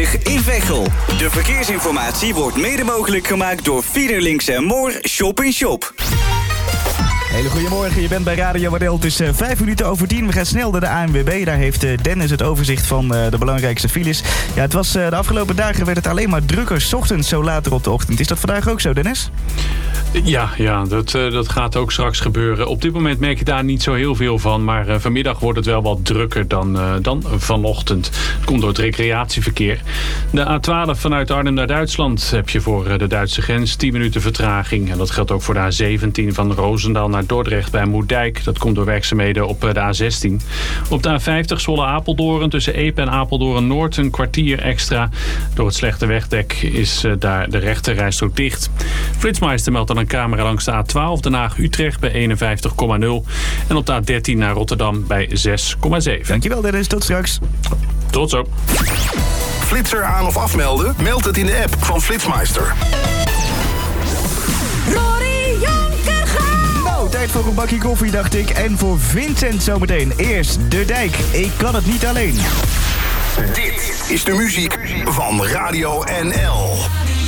A22 in Veghel. De verkeersinformatie wordt mede mogelijk gemaakt door Fiederlinks & Moor Shop in Shop. Hele goedemorgen, je bent bij Radio Waddel. Het is 5 minuten over 10. We gaan snel naar de ANWB. Daar heeft Dennis het overzicht van de belangrijkste files. Ja, het was de afgelopen dagen werd het alleen maar drukker. 's Ochtends zo later op de ochtend. Is dat vandaag ook zo, Dennis? Ja, dat gaat ook straks gebeuren. Op dit moment merk je daar niet zo heel veel van. Maar vanmiddag wordt het wel wat drukker dan vanochtend. Het komt door het recreatieverkeer. De A12 vanuit Arnhem naar Duitsland heb je voor de Duitse grens 10 minuten vertraging. En dat geldt ook voor de A17 van Roosendaal naar Dordrecht bij Moerdijk. Dat komt door werkzaamheden op de A16. Op de A50 Zwolle-Apeldoorn tussen Epe en Apeldoorn-Noord een kwartier extra. Door het slechte wegdek is daar de rechterrijstrook dicht. Flitsmeister meldt dan een camera langs de A12 Den Haag-Utrecht bij 51,0. En op de A13 naar Rotterdam bij 6,7. Dankjewel Dennis, tot straks. Tot zo. Flitser aan of afmelden? Meld het in de app van Flitsmeister. Nou, tijd voor een bakje koffie, dacht ik. En voor Vincent zometeen. Eerst De Dijk. Ik kan het niet alleen. Dit is de muziek van Radio NL.